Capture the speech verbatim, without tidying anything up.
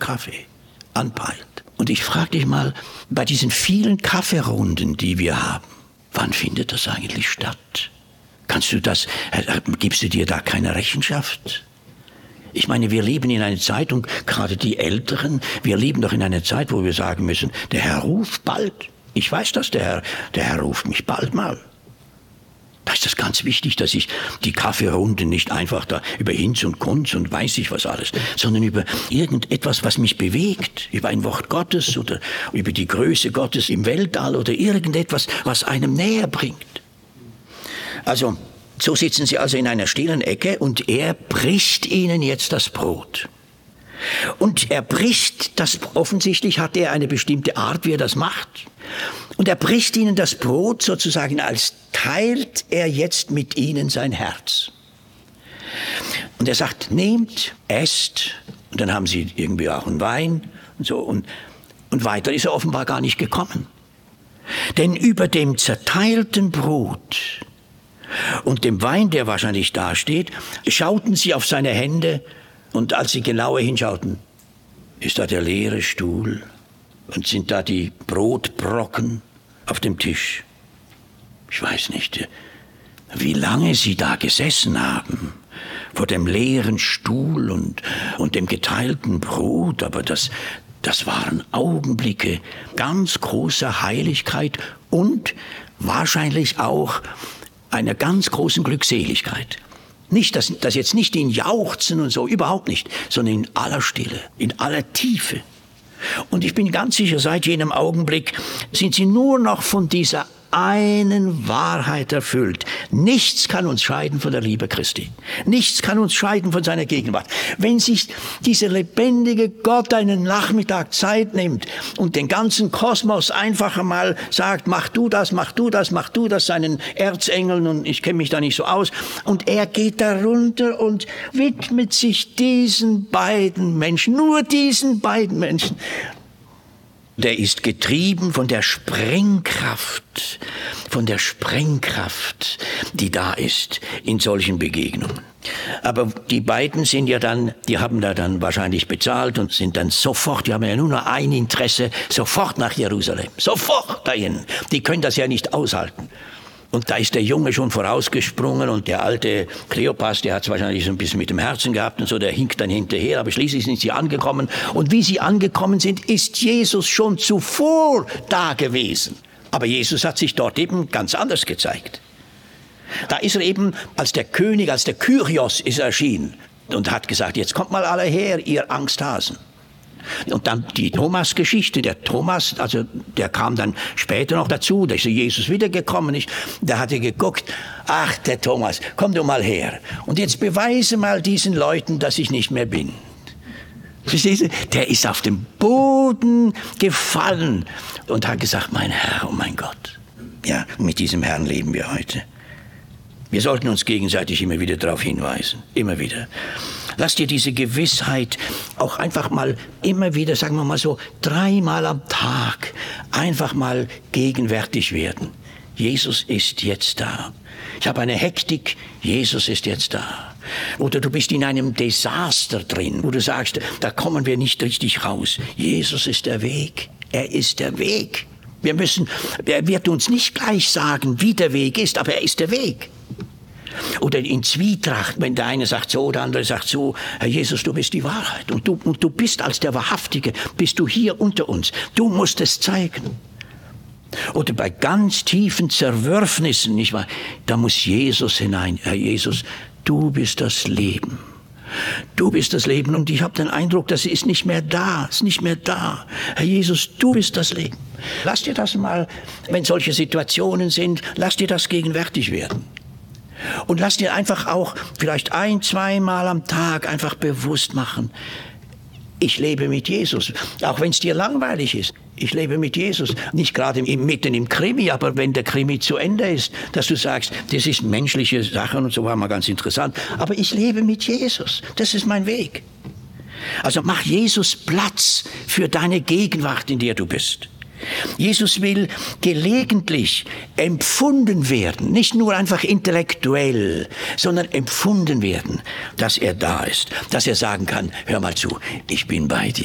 Kaffee anpeilt. Und ich frage dich mal, bei diesen vielen Kaffeerunden, die wir haben, wann findet das eigentlich statt? Kannst du das, gibst du dir da keine Rechenschaft? Ich meine, wir leben in einer Zeit, und gerade die Älteren, wir leben doch in einer Zeit, wo wir sagen müssen, der Herr ruft bald. Ich weiß das, der Herr, der Herr ruft mich bald mal. Da ist das ganz wichtig, dass ich die Kaffeerunden nicht einfach da über Hinz und Kunz und weiß ich was alles, sondern über irgendetwas, was mich bewegt, über ein Wort Gottes oder über die Größe Gottes im Weltall oder irgendetwas, was einem näher bringt. Also, so sitzen sie also in einer stillen Ecke und er bricht ihnen jetzt das Brot. Und er bricht das, offensichtlich hat er eine bestimmte Art, wie er das macht. Und er bricht ihnen das Brot sozusagen, als teilt er jetzt mit ihnen sein Herz. Und er sagt, nehmt, esst, und dann haben sie irgendwie auch einen Wein und so. Und, und weiter ist er offenbar gar nicht gekommen. Denn über dem zerteilten Brot und dem Wein, der wahrscheinlich dasteht, schauten sie auf seine Hände, und als sie genauer hinschauten, ist da der leere Stuhl und sind da die Brotbrocken auf dem Tisch. Ich weiß nicht, wie lange sie da gesessen haben, vor dem leeren Stuhl und, und dem geteilten Brot, aber das, das waren Augenblicke ganz großer Heiligkeit und wahrscheinlich auch einer ganz großen Glückseligkeit. Nicht, das, das jetzt nicht in Jauchzen und so, überhaupt nicht, sondern in aller Stille, in aller Tiefe. Und ich bin ganz sicher, seit jenem Augenblick sind sie nur noch von dieser einen Wahrheit erfüllt. Nichts kann uns scheiden von der Liebe Christi. Nichts kann uns scheiden von seiner Gegenwart. Wenn sich dieser lebendige Gott einen Nachmittag Zeit nimmt und den ganzen Kosmos einfach einmal sagt, mach du das, mach du das, mach du das, seinen Erzengeln, und ich kenne mich da nicht so aus, und er geht da runter und widmet sich diesen beiden Menschen, nur diesen beiden Menschen. Der ist getrieben von der Sprengkraft, von der Sprengkraft, die da ist in solchen Begegnungen. Aber die beiden sind ja dann, die haben da dann wahrscheinlich bezahlt und sind dann sofort, die haben ja nur noch ein Interesse, sofort nach Jerusalem, sofort dahin. Die können das ja nicht aushalten. Und da ist der Junge schon vorausgesprungen und der alte Kleopas, der hat es wahrscheinlich so ein bisschen mit dem Herzen gehabt und so, der hinkt dann hinterher, aber schließlich sind sie angekommen. Und wie sie angekommen sind, ist Jesus schon zuvor da gewesen. Aber Jesus hat sich dort eben ganz anders gezeigt. Da ist er eben als der König, als der Kyrios ist er erschienen und hat gesagt, jetzt kommt mal alle her, ihr Angsthasen. Und dann die Thomas-Geschichte, der Thomas, also der kam dann später noch dazu, da ist Jesus wiedergekommen, ist, der hatte geguckt, ach der Thomas, komm du mal her und jetzt beweise mal diesen Leuten, dass ich nicht mehr bin. Verstehst du? Der ist auf den Boden gefallen und hat gesagt, mein Herr, oh mein Gott. Ja, mit diesem Herrn leben wir heute. Wir sollten uns gegenseitig immer wieder darauf hinweisen, immer wieder. Lass dir diese Gewissheit auch einfach mal immer wieder, sagen wir mal so, dreimal am Tag einfach mal gegenwärtig werden. Jesus ist jetzt da. Ich habe eine Hektik, Jesus ist jetzt da. Oder du bist in einem Desaster drin, wo du sagst, da kommen wir nicht richtig raus. Jesus ist der Weg, er ist der Weg. Wir müssen, er wird uns nicht gleich sagen, wie der Weg ist, aber er ist der Weg. Oder in Zwietracht, wenn der eine sagt so, der andere sagt so, Herr Jesus, du bist die Wahrheit. Und du, und du bist als der Wahrhaftige, bist du hier unter uns. Du musst es zeigen. Oder bei ganz tiefen Zerwürfnissen, nicht wahr? Da muss Jesus hinein. Herr Jesus, du bist das Leben. Du bist das Leben. Und ich habe den Eindruck, das ist nicht mehr da, ist nicht mehr da. Herr Jesus, du bist das Leben. Lass dir das mal, wenn solche Situationen sind, lass dir das gegenwärtig werden. Und lass dir einfach auch vielleicht ein-, zweimal am Tag einfach bewusst machen, ich lebe mit Jesus, auch wenn es dir langweilig ist. Ich lebe mit Jesus, nicht gerade im, mitten im Krimi, aber wenn der Krimi zu Ende ist, dass du sagst, das ist menschliche Sachen und so, war mal ganz interessant, aber ich lebe mit Jesus, das ist mein Weg. Also mach Jesus Platz für deine Gegenwart, in der du bist. Jesus will gelegentlich empfunden werden, nicht nur einfach intellektuell, sondern empfunden werden, dass er da ist, dass er sagen kann, hör mal zu, ich bin bei dir.